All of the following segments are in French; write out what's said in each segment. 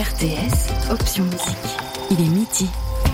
RTS, option musique. Il est midi.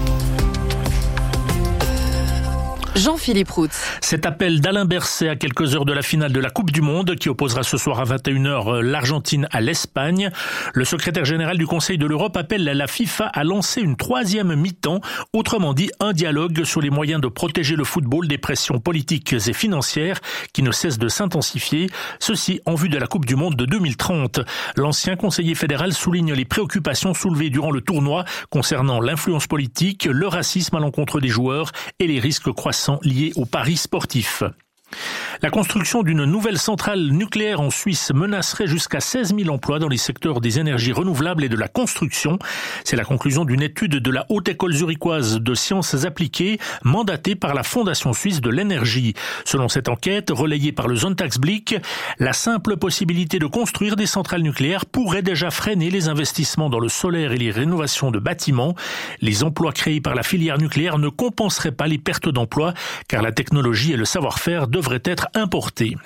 Jean-Philippe Roux. Cet appel d'Alain Berset à quelques heures de la finale de la Coupe du Monde qui opposera ce soir à 21h l'Argentine à l'Espagne. Le secrétaire général du Conseil de l'Europe appelle la FIFA à lancer une troisième mi-temps, autrement dit un dialogue sur les moyens de protéger le football des pressions politiques et financières qui ne cessent de s'intensifier, ceci en vue de la Coupe du Monde de 2030. L'ancien conseiller fédéral souligne les préoccupations soulevées durant le tournoi concernant l'influence politique, le racisme à l'encontre des joueurs et les risques croissants liés aux paris sportifs. La construction d'une nouvelle centrale nucléaire en Suisse menacerait jusqu'à 16 000 emplois dans les secteurs des énergies renouvelables et de la construction. C'est la conclusion d'une étude de la Haute École zurichoise de sciences appliquées, mandatée par la Fondation suisse de l'énergie. Selon cette enquête, relayée par le Sonntagsblick, la simple possibilité de construire des centrales nucléaires pourrait déjà freiner les investissements dans le solaire et les rénovations de bâtiments. Les emplois créés par la filière nucléaire ne compenseraient pas les pertes d'emplois, car la technologie et le savoir-faire devraient être importés.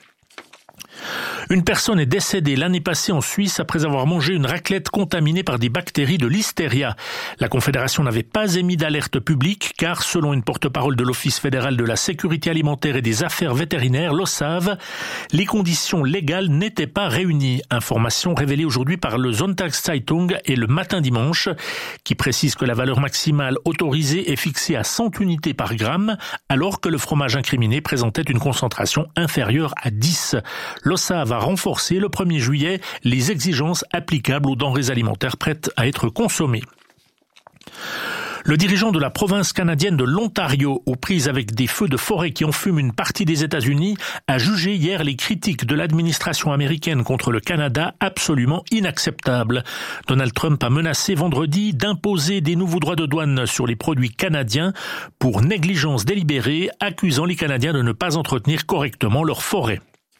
Une personne est décédée l'année passée en Suisse après avoir mangé une raclette contaminée par des bactéries de Listeria. La Confédération n'avait pas émis d'alerte publique car, selon une porte-parole de l'Office fédéral de la sécurité alimentaire et des affaires vétérinaires, l'OSAV, les conditions légales n'étaient pas réunies. Information révélée aujourd'hui par le Sonntagszeitung et le Matin Dimanche, qui précise que la valeur maximale autorisée est fixée à 100 unités par gramme, alors que le fromage incriminé présentait une concentration inférieure à 10. L'OSAV a renforcé le 1er juillet les exigences applicables aux denrées alimentaires prêtes à être consommées. Le dirigeant de la province canadienne de l'Ontario, aux prises avec des feux de forêt qui enfument une partie des États-Unis, a jugé hier les critiques de l'administration américaine contre le Canada absolument inacceptables. Donald Trump a menacé vendredi d'imposer des nouveaux droits de douane sur les produits canadiens pour négligence délibérée, accusant les Canadiens de ne pas entretenir correctement leurs forêts.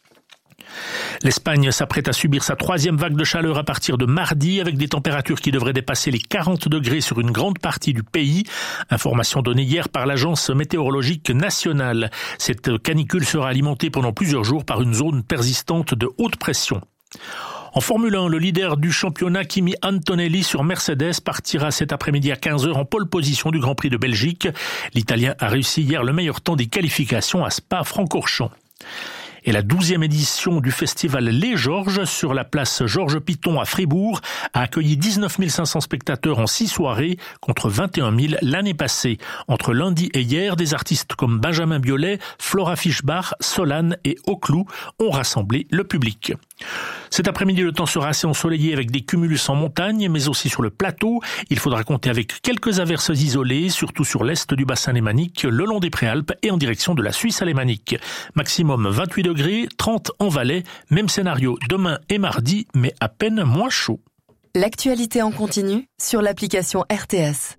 L'Espagne s'apprête à subir sa troisième vague de chaleur à partir de mardi avec des températures qui devraient dépasser les 40 degrés sur une grande partie du pays. Information donnée hier par l'Agence météorologique nationale. Cette canicule sera alimentée pendant plusieurs jours par une zone persistante de haute pression. En Formule 1, le leader du championnat Kimi Antonelli sur Mercedes partira cet après-midi à 15h en pole position du Grand Prix de Belgique. L'Italien a réussi hier le meilleur temps des qualifications à Spa-Francorchamps. Et la 12e édition du festival Les Georges sur la place Georges Piton à Fribourg a accueilli 19 500 spectateurs en 6 soirées contre 21 000 l'année passée. Entre lundi et hier, des artistes comme Benjamin Biolay, Flora Fischbach, Solane et Oclou ont rassemblé le public. Cet après-midi, le temps sera assez ensoleillé avec des cumulus en montagne, mais aussi sur le plateau. Il faudra compter avec quelques averses isolées, surtout sur l'est du bassin lémanique, le long des Préalpes et en direction de la Suisse alémanique. Maximum 28 degrés, 30 en Valais. Même scénario demain et mardi, mais à peine moins chaud. L'actualité en continu sur l'application RTS.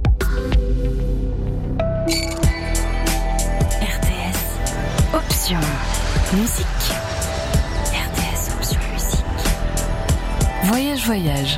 RTS, option musique. Voyage.